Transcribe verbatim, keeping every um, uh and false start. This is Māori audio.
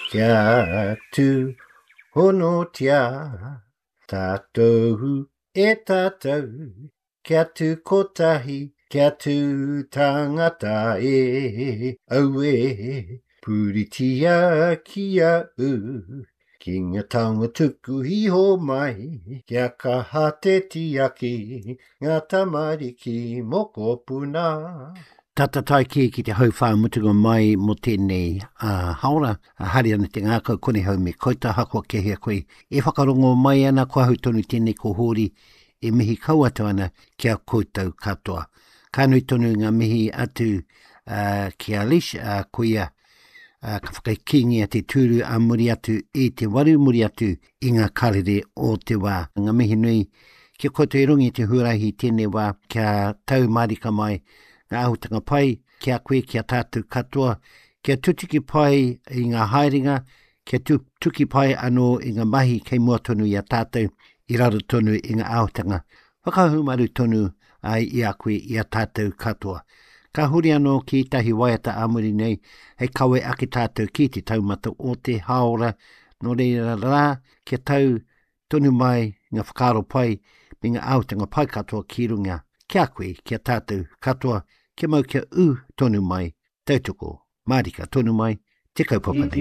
Kia tu honotia, tātou e tātou, kia tu kotahi, kia tu tangata e, au e, puritia kia u, ki ngā taonga tuku iho mai, kia kaha te tiaki, ngā tamariki moko puna. Tata tai ki ki te hau whāmutunga mai mo tēnei uh, haora, uh, hari ana te ngākau kone hau me koita hako ke hea koe. E whakarongo mai ana kua hau tonu tēnei ko hori e mihi kauatu ana kia koutou katoa. Kānui tonu ngā mihi atu uh, ki a Lish, uh, koia uh, ka whakaikingia te tūru a muri atu e te waru muri atu i ngā karere o te wā. Ngā mihi nui kia koutou e rungi te huarahi tēnei wā kia tau marika mai ngā ahutanga pai, kia koe, kia tātou katoa, kia tutuki pai i ngā haerenga, kia tu, tuki pai anō i ngā mahi kei mua tonu i a tātou, i raro tonu i ngā ahutanga. Whakahumaru tonu ai i a koe i a tātou katoa. Ka huri anō ki tahi waiata āmuri nei, hei kawe ake tātou ki te taumata o te haora, no reira rā, kia tau tonu mai ngā whakaro pai, me ngā ahutanga pai katoa ki runga. Kia koe, kia tātou katoa, kia mau kia u tonu mai, tautoko, marika tonu mai, te kaupapa nei.